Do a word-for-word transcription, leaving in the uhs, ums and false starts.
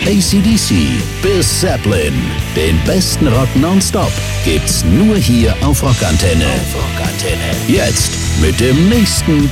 A C D C bis Zeppelin. Den besten Rock nonstop gibt's nur hier auf Rockantenne. Auf Rockantenne. Jetzt mit dem nächsten